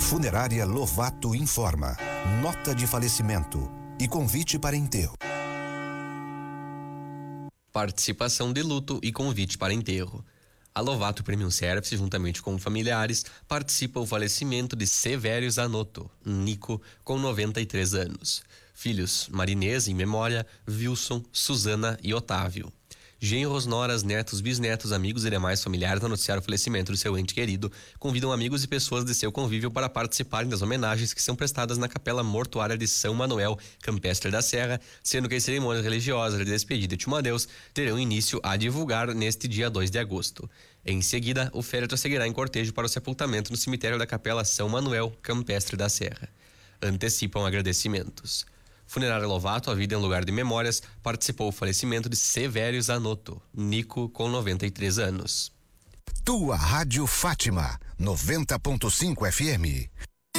Funerária Lovato informa. Nota de falecimento e convite para enterro. Participação de luto e convite para enterro. A Lovato Premium Service, juntamente com familiares, participa o falecimento de Sevérios Zanotto, Nico, com 93 anos. Filhos, Marinês, em memória, Wilson, Suzana e Otávio. Genros, noras, netos, bisnetos, amigos e demais familiares a noticiar o falecimento do seu ente querido convidam amigos e pessoas de seu convívio para participarem das homenagens que são prestadas na Capela Mortuária de São Manuel, Campestre da Serra, sendo que as cerimônias religiosas de despedida de Timadeus terão início a divulgar neste dia 2 de agosto. Em seguida, o féretro seguirá em cortejo para o sepultamento no cemitério da Capela São Manuel, Campestre da Serra. Antecipam agradecimentos. Funerária Lovato, a vida em lugar de memórias, participou do falecimento de Sevérios Zanotto, Nico, com 93 anos. Tua Rádio Fátima, 90.5 FM.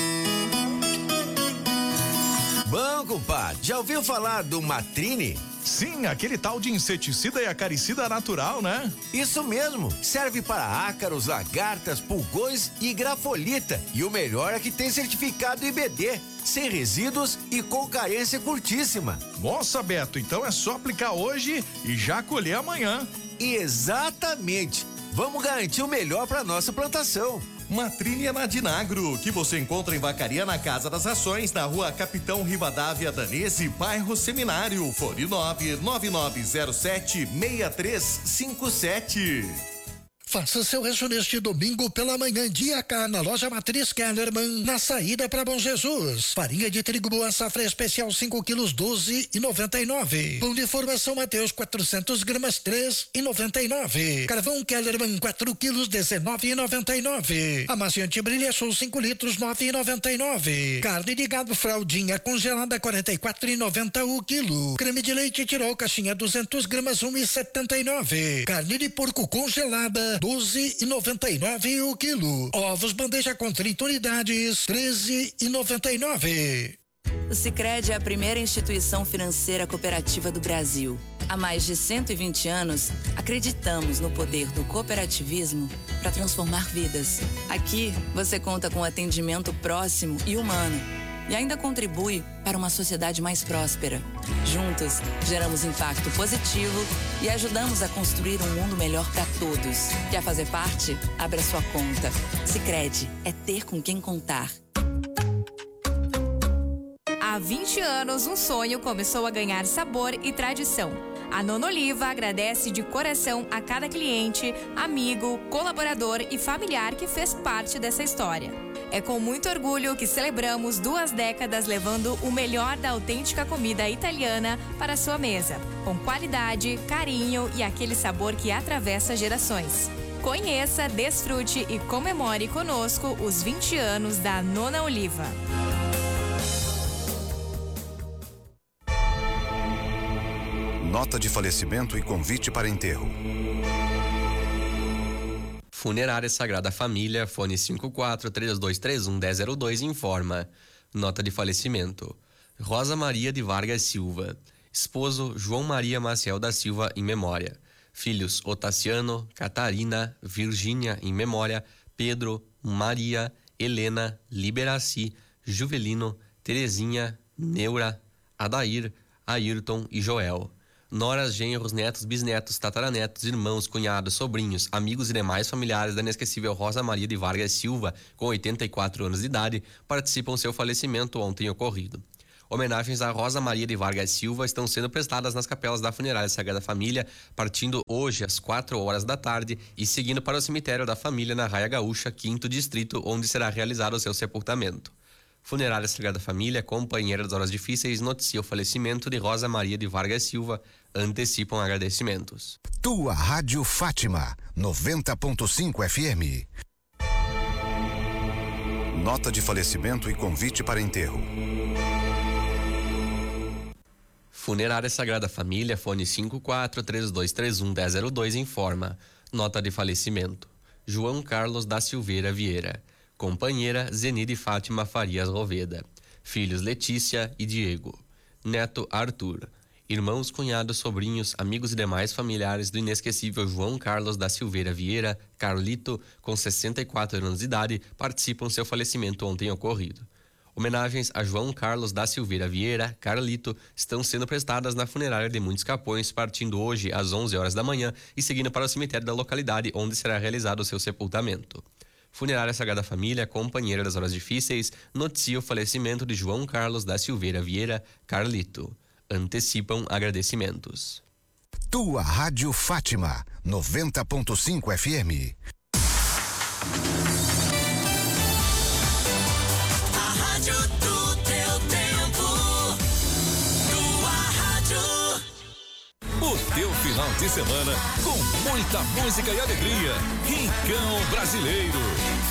Bom, compadre, já ouviu falar do Matrine? Sim, aquele tal de inseticida e acaricida natural, né? Isso mesmo, serve para ácaros, lagartas, pulgões e grafolita. E o melhor é que tem certificado IBD, sem resíduos e com carência curtíssima. Nossa, Beto, então é só aplicar hoje e já colher amanhã. Exatamente, vamos garantir o melhor para nossa plantação. Matrine é na Dinagro, que você encontra em Vacaria na Casa das Rações, na Rua Capitão Rivadavia Danese, bairro Seminário, fone 99907-6357. Faça seu rancho neste domingo pela manhã, dia K, na loja Matriz Kellerman, na saída para Bom Jesus. Farinha de trigo boa safra especial 5 quilos 12,99. Pão de formação Mateus 400 gramas 3,99. Carvão Kellerman 4 quilos 19,99. Amaciante Brilha Sul 5 litros 9,99. Carne de gado fraldinha congelada 44,90 o quilo. Creme de leite Tirol caixinha 200 gramas 1,79. Carne de porco congelada 12,99 o quilo. Ovos bandeja com 30 unidades, 13,99. O Sicredi é a primeira instituição financeira cooperativa do Brasil. Há mais de 120 anos, acreditamos no poder do cooperativismo para transformar vidas. Aqui, você conta com atendimento próximo e humano. E ainda contribui para uma sociedade mais próspera. Juntos, geramos impacto positivo e ajudamos a construir um mundo melhor para todos. Quer fazer parte? Abra sua conta. Sicredi é ter com quem contar. Há 20 anos, um sonho começou a ganhar sabor e tradição. A Nona Oliva agradece de coração a cada cliente, amigo, colaborador e familiar que fez parte dessa história. É com muito orgulho que celebramos 2 décadas levando o melhor da autêntica comida italiana para a sua mesa, com qualidade, carinho e aquele sabor que atravessa gerações. Conheça, desfrute e comemore conosco os 20 anos da Nona Oliva. Nota de falecimento e convite para enterro. Funerária Sagrada Família, fone 54-3231-1002, informa. Nota de falecimento. Rosa Maria de Vargas Silva. Esposo João Maria Maciel da Silva, em memória. Filhos Otaciano, Catarina, Virgínia, em memória. Pedro, Maria, Helena, Liberaci, Juvelino, Terezinha, Neura, Adair, Ayrton e Joel. Noras, genros, netos, bisnetos, tataranetos, irmãos, cunhados, sobrinhos, amigos e demais familiares da inesquecível Rosa Maria de Vargas Silva, com 84 anos de idade, participam do seu falecimento ontem ocorrido. Homenagens a Rosa Maria de Vargas Silva estão sendo prestadas nas capelas da Funerária Sagrada Família, partindo hoje às 4 horas da tarde e seguindo para o cemitério da família na Raia Gaúcha, 5º Distrito, onde será realizado o seu sepultamento. Funerária Sagrada Família, companheira das horas difíceis, noticia o falecimento de Rosa Maria de Vargas Silva, antecipam agradecimentos. Tua Rádio Fátima, 90.5 FM. Nota de falecimento e convite para enterro. Funerária Sagrada Família, fone 54-3231-1002, informa. Nota de falecimento. João Carlos da Silveira Vieira. Companheira Zenide Fátima Farias Roveda. Filhos Letícia e Diego. Neto Arthur. Irmãos, cunhados, sobrinhos, amigos e demais familiares do inesquecível João Carlos da Silveira Vieira, Carlito, com 64 anos de idade, participam do seu falecimento ontem ocorrido. Homenagens a João Carlos da Silveira Vieira, Carlito, estão sendo prestadas na funerária de Muitos Capões, partindo hoje às 11 horas da manhã e seguindo para o cemitério da localidade, onde será realizado o seu sepultamento. Funerária Sagrada Família, companheira das horas difíceis, noticia o falecimento de João Carlos da Silveira Vieira, Carlito. Antecipam agradecimentos. Tua Rádio Fátima, 90.5 FM. A rádio do teu tempo. Tua rádio. O teu final de semana com muita música e alegria. Rincão Brasileiro.